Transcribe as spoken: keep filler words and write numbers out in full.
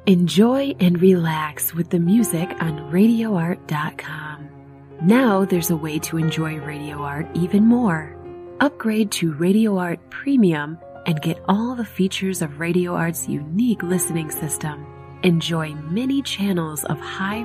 Enjoy and relax with the music on radio art dot com. Now there's a way to enjoy RadioArt even more. Upgrade to RadioArt Premium and get all the features of RadioArt's unique listening system. Enjoy many channels of high